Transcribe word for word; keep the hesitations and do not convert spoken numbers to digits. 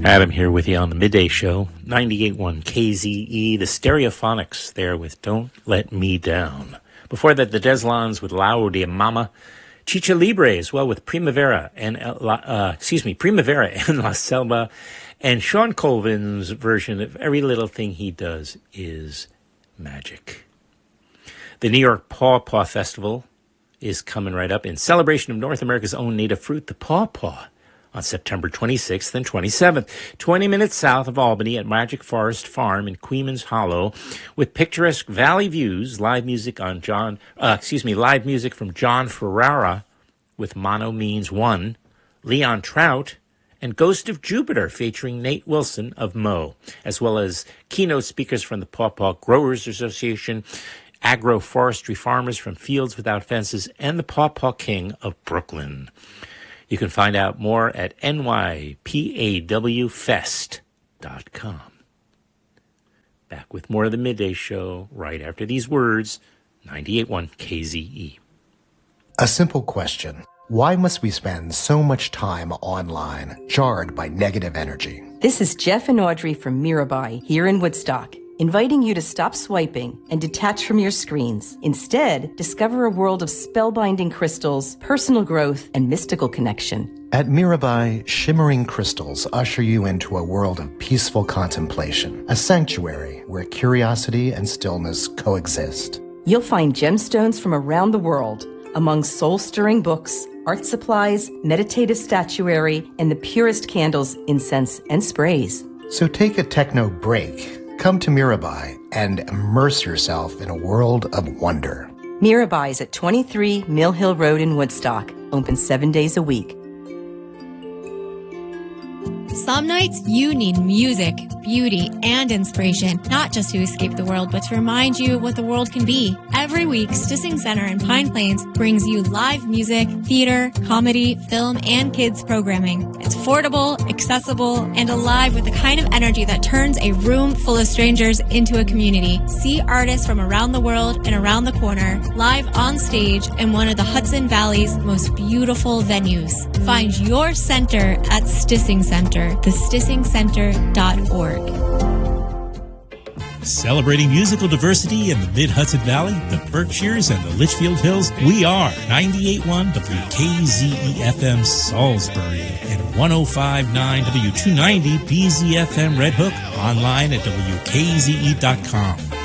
Adam here with you on the Midday Show, ninety-eight point one K Z E, the Stereophonics there with Don't Let Me Down. Before that, the Deslons with La de Mama, Chicha Libre as well with Primavera and, uh, excuse me, Primavera and La Selva, and Sean Colvin's version of Every Little Thing He Does Is Magic. The New York Paw Paw Festival is coming right up in celebration of North America's own native fruit, the Paw Paw, on September twenty-sixth and twenty-seventh, twenty minutes south of Albany at Magic Forest Farm in Queens Hollow, with picturesque valley views, live music on John, uh, excuse me, live music from John Ferrara with Mono Means One, Leon Trout, and Ghost of Jupiter featuring Nate Wilson of Mo, as well as keynote speakers from the Paw Paw Growers Association, agroforestry farmers from Fields Without Fences, and the Paw Paw King of Brooklyn. You can find out more at N Y P A W fest dot com. Back with more of the Midday Show right after these words, ninety-eight point one K Z E. A simple question. Why must we spend so much time online, jarred by negative energy? This is Jeff and Audrey from Mirabai here in Woodstock, inviting you to stop swiping and detach from your screens. Instead, discover a world of spellbinding crystals, personal growth, and mystical connection. At Mirabai, shimmering crystals usher you into a world of peaceful contemplation, a sanctuary where curiosity and stillness coexist. You'll find gemstones from around the world, among soul-stirring books, art supplies, meditative statuary, and the purest candles, incense, and sprays. So take a techno break. Come to Mirabai and immerse yourself in a world of wonder. Mirabai is at twenty-three Mill Hill Road in Woodstock, open seven days a week. Some nights you need music, beauty, and inspiration, not just to escape the world, but to remind you what the world can be. Every week, Stissing Center in Pine Plains brings you live music, theater, comedy, film, and kids programming. It's affordable, accessible, and alive with the kind of energy that turns a room full of strangers into a community. See artists from around the world and around the corner, live on stage in one of the Hudson Valley's most beautiful venues. Find your center at Stissing Center, the stissing center dot org. Celebrating musical diversity in the Mid-Hudson Valley, the Berkshires, and the Litchfield Hills, we are ninety-eight point one W K Z E F M Salisbury and one oh five point nine W two ninety B Z F M Red Hook, online at W K Z E dot com.